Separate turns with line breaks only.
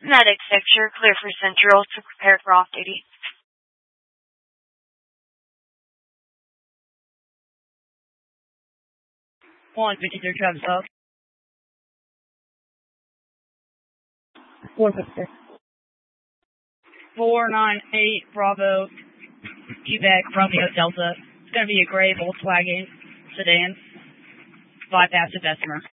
Medic sector, clear for Central to prepare for off-duty.
153 Travis up.
456.
498 Bravo, Quebec, Romeo Delta. It's going to be a gray Volkswagen sedan. Bypass to Bessemer.